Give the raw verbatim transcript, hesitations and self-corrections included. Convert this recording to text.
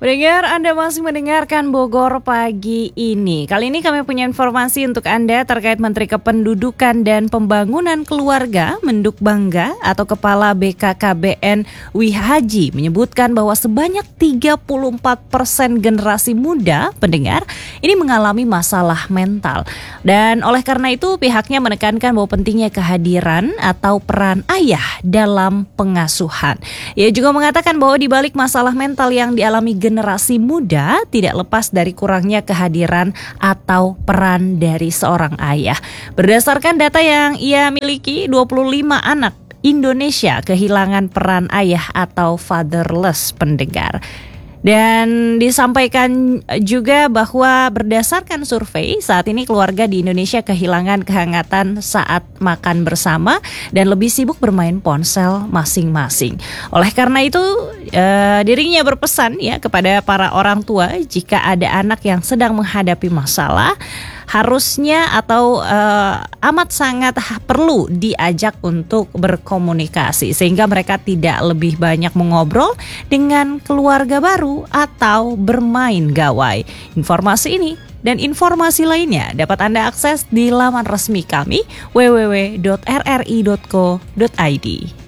Pendengar, Anda masih mendengarkan Bogor Pagi ini. Kali ini kami punya informasi untuk Anda terkait Menteri Kependudukan dan Pembangunan Keluarga Menduk Bangga atau Kepala B K K B N Wihaji menyebutkan bahwa sebanyak tiga puluh empat persen generasi muda, pendengar, ini mengalami masalah mental. Dan oleh karena itu pihaknya menekankan bahwa pentingnya kehadiran atau peran ayah dalam pengasuhan. Ia juga mengatakan bahwa di balik masalah mental yang dialami generasi muda tidak lepas dari kurangnya kehadiran atau peran dari seorang ayah. Berdasarkan data yang ia miliki, dua puluh lima anak Indonesia kehilangan peran ayah atau fatherless, pendengar. Dan disampaikan juga bahwa berdasarkan survei, saat ini keluarga di Indonesia kehilangan kehangatan saat makan bersama dan lebih sibuk bermain ponsel masing-masing. Oleh karena itu, eh, dirinya berpesan ya kepada para orang tua, jika ada anak yang sedang menghadapi masalah, harusnya atau uh, amat sangat perlu diajak untuk berkomunikasi sehingga mereka tidak lebih banyak mengobrol dengan keluarga baru atau bermain gawai. Informasi ini dan informasi lainnya dapat Anda akses di laman resmi kami w w w dot r r i dot co dot i d.